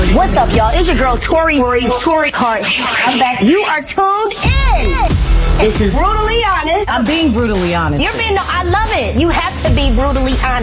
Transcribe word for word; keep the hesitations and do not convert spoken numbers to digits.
Tori. What's up, y'all? It's your girl, Tori. Tori. Tori Hart. I'm back. You are tuned in. This is Brutally Honest. I'm being brutally honest. You're being, no, I love it. You have to be brutally honest.